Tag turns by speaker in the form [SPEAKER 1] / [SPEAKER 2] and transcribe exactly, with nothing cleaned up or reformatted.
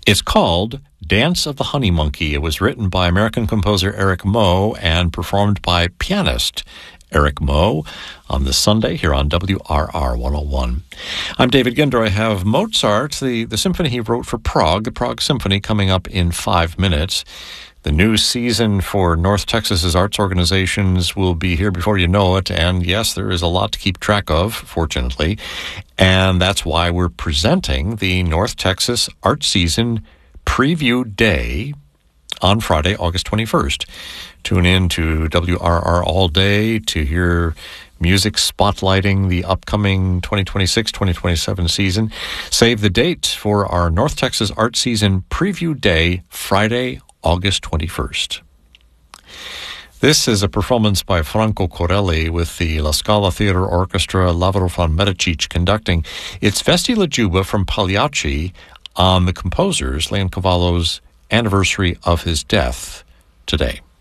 [SPEAKER 1] It's called Dance of the Honey Monkey. It was written by American composer Eric Moe and performed by pianist Eric Moe on this Sunday here on W R R one oh one. I'm David Ginder. I have Mozart, the, the symphony he wrote for Prague, the Prague Symphony, coming up in five minutes. The new season for North Texas's arts organizations will be here before you know it. And yes, there is a lot to keep track of, fortunately. And that's why we're presenting the North Texas Art Season Preview Day on Friday, August twenty-first. Tune in to W R R all day to hear music spotlighting the upcoming twenty twenty-six twenty twenty-seven season. Save the date for our North Texas Art Season Preview Day, Friday, August twenty-first. This is a performance by Franco Corelli with the La Scala Theater Orchestra, Lavrov von Medicic conducting. It's Vesti La Juba from Pagliacci on the composer's, Leoncavallo's, anniversary of his death today.